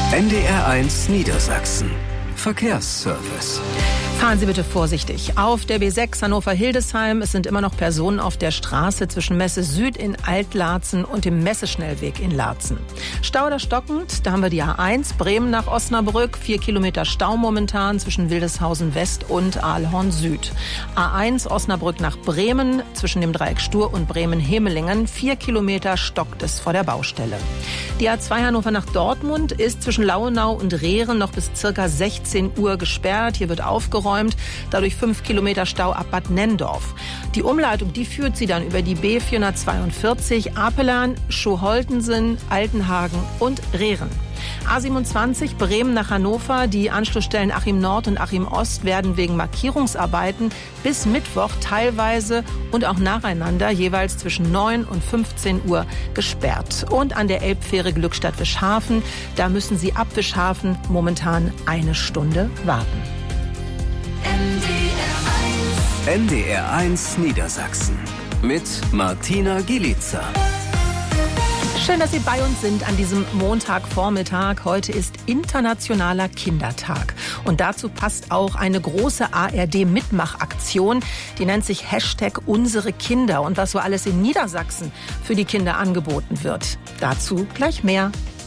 NDR1 Niedersachsen. Verkehrsservice. Fahren Sie bitte vorsichtig. Auf der B6 Hannover-Hildesheim, es sind immer noch Personen auf der Straße zwischen Messe Süd in Altlaatzen und dem Messeschnellweg in Laatzen. Stau oder stockend, da haben wir die A1 Bremen nach Osnabrück, 4 Kilometer Stau momentan zwischen Wildeshausen West und Aalhorn Süd. A1 Osnabrück nach Bremen zwischen dem Dreieck Stur und Bremen-Hemelingen, 4 Kilometer stockt es vor der Baustelle. Die A2 Hannover nach Dortmund ist zwischen Lauenau und Rehren noch bis ca. 16 Uhr gesperrt. Hier wird aufgeräumt. Dadurch 5 Kilometer Stau ab Bad Nenndorf. Die Umleitung, die führt sie dann über die B442 Apelern, Schoholtensen, Altenhagen und Rehren. A27 Bremen nach Hannover. Die Anschlussstellen Achim Nord und Achim Ost werden wegen Markierungsarbeiten bis Mittwoch teilweise und auch nacheinander jeweils zwischen 9 und 15 Uhr gesperrt. Und an der Elbfähre Glückstadt-Wischhafen, da müssen Sie ab Wischhafen momentan 1 Stunde warten. NDR1 Niedersachsen mit Martina Gielica. Schön, dass Sie bei uns sind an diesem Montagvormittag. Heute ist Internationaler Kindertag. Und dazu passt auch eine große ARD-Mitmachaktion. Die nennt sich #UnsereKinder. Und was so alles in Niedersachsen für die Kinder angeboten wird. Dazu gleich mehr.